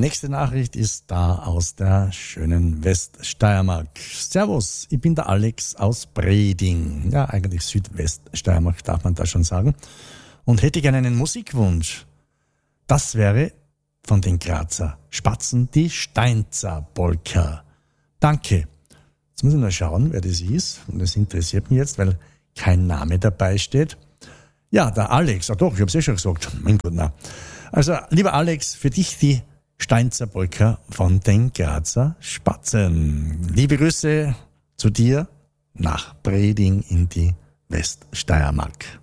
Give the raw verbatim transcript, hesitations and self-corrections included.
nächste Nachricht ist da aus der schönen Weststeiermark. Servus, ich bin der Alex aus Breding. Ja, eigentlich Südweststeiermark darf man da schon sagen. Und hätte gerne einen Musikwunsch. Das wäre von den Grazer Spatzen die Steinzer Polka. Danke. Jetzt muss ich mal schauen, wer das ist. Und das interessiert mich jetzt, weil kein Name dabei steht. Ja, der Alex. Ah doch, ich habe es eh schon gesagt. Mein Gott, na. Also, lieber Alex, für dich die Steinzer Polka von den Grazer Spatzen. Liebe Grüße zu dir nach Breding in die Weststeiermark.